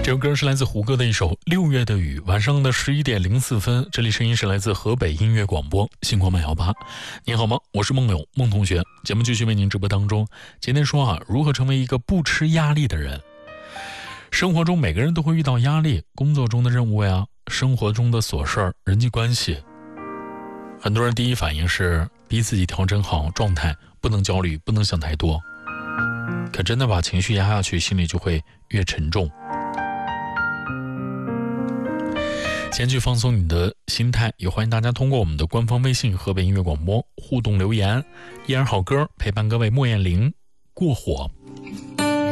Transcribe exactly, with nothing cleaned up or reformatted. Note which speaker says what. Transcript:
Speaker 1: 这首歌是来自胡歌的一首《六月的雨》。晚上的十一点零四分，这里声音是来自河北音乐广播星光慢摇吧。你好吗？我是梦柳梦同学。节目继续为您直播当中。今天说啊，如何成为一个不吃压力的人。生活中每个人都会遇到压力，工作中的任务呀，生活中的琐事儿，人际关系。很多人第一反应是逼自己调整好状态，不能焦虑，不能想太多。可真的把情绪压下去，心里就会越沉重。先去放松你的心态，也欢迎大家通过我们的官方微信河北音乐广播互动留言。一耳好歌陪伴各位，莫艳玲过火。